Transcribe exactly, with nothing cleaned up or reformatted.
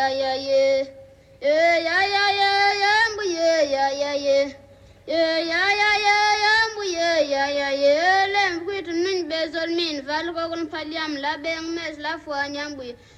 ya ya ye. Ye ya ya ya ya mbu ye ya ya ye. Ye ya ya ya ya mbu ye ya ya ye. Lem kwitu nun bezol min val kokon paliam la beng mes la fwa nyambui.